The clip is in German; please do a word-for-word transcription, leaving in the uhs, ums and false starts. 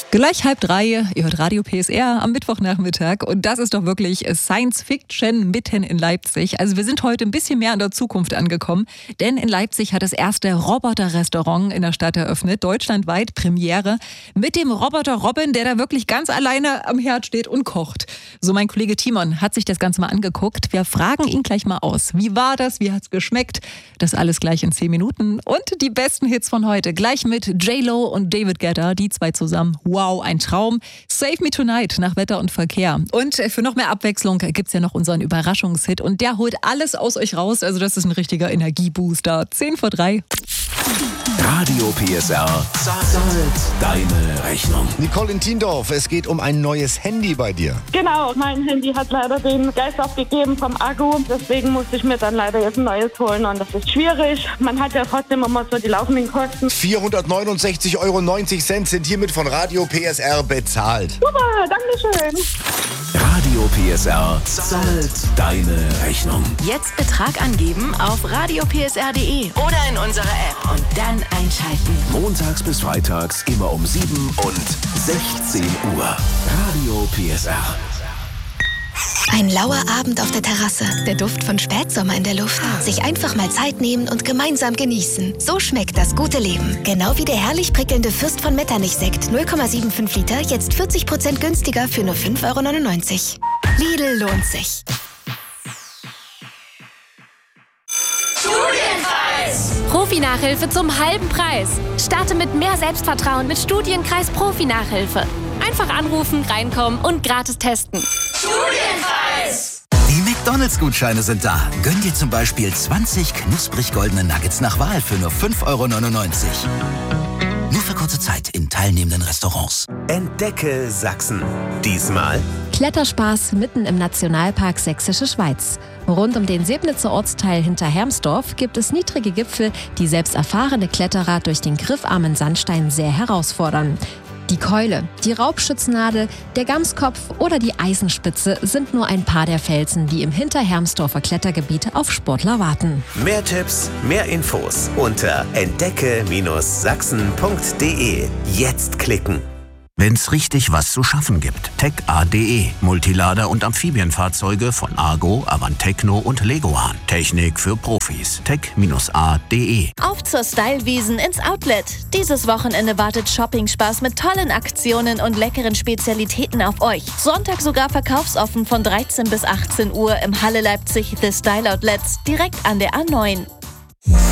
Gleich halb drei, ihr hört Radio P S R am Mittwochnachmittag und das ist doch wirklich Science Fiction mitten in Leipzig. Also wir sind heute ein bisschen mehr in der Zukunft angekommen, denn in Leipzig hat das erste Roboter-Restaurant in der Stadt eröffnet, deutschlandweit Premiere, mit dem Roboter Robin, der da wirklich ganz alleine am Herd steht und kocht. So, mein Kollege Timon hat sich das Ganze mal angeguckt. Wir fragen ihn gleich mal aus. Wie war das? Wie hat's geschmeckt? Das alles gleich in zehn Minuten und die besten Hits von heute. Gleich mit J-Lo und David Guetta, die zwei zusammen. Wow, ein Traum. Save Me Tonight nach Wetter und Verkehr. Und für noch mehr Abwechslung gibt's ja noch unseren Überraschungshit. Und der holt alles aus euch raus. Also das ist ein richtiger Energiebooster. zehn vor drei. Radio P S R zahlt deine Rechnung. Nicole in Tiendorf, es geht um ein neues Handy bei dir. Genau, mein Handy hat leider den Geist aufgegeben vom Akku. Deswegen musste ich mir dann leider jetzt ein neues holen und das ist schwierig. Man hat ja trotzdem immer so die laufenden Kosten. vierhundertneunundsechzig Euro neunzig sind hiermit von Radio P S R bezahlt. Super, Dankeschön. Radio P S R zahlt deine Rechnung. Jetzt Betrag angeben auf radio p s r punkt d e oder in unserer App und dann einschalten. Montags bis freitags immer um sieben und sechzehn Uhr. Radio P S R. Ein lauer Abend auf der Terrasse, der Duft von Spätsommer in der Luft. Sich einfach mal Zeit nehmen und gemeinsam genießen. So schmeckt das gute Leben. Genau wie der herrlich prickelnde Fürst von Metternich-Sekt, null Komma fünfundsiebzig Liter, jetzt vierzig Prozent günstiger für nur fünf Euro neunundneunzig. Lidl lohnt sich. Profi-Nachhilfe zum halben Preis. Starte mit mehr Selbstvertrauen mit Studienkreis Profi-Nachhilfe. Einfach anrufen, reinkommen und gratis testen. Studienkreis! Die McDonalds-Gutscheine sind da. Gönn dir zum Beispiel zwanzig knusprig goldene Nuggets nach Wahl für nur fünf Euro neunundneunzig. Nur für kurze Zeit in teilnehmenden Restaurants. Entdecke Sachsen. Diesmal Kletterspaß mitten im Nationalpark Sächsische Schweiz. Rund um den Sebnitzer Ortsteil hinter Hermsdorf gibt es niedrige Gipfel, die selbst erfahrene Kletterer durch den griffarmen Sandstein sehr herausfordern. Die Keule, die Raubschützennadel, der Gamskopf oder die Eisenspitze sind nur ein paar der Felsen, die im Hinterhermsdorfer Klettergebiet auf Sportler warten. mehr Tipps, mehr Infos unter entdecke Sachsen punkt d e. Jetzt klicken. Wenn's richtig was zu schaffen gibt. Tech A punkt d e. Multilader und Amphibienfahrzeuge von Argo, Avantecno und Legoan. Technik für Profis. Tech A punkt d e. Auf zur Stylewiesen ins Outlet. Dieses Wochenende wartet Shopping-Spaß mit tollen Aktionen und leckeren Spezialitäten auf euch. Sonntag sogar verkaufsoffen von dreizehn bis achtzehn Uhr im Halle Leipzig The Style Outlets direkt an der A neun.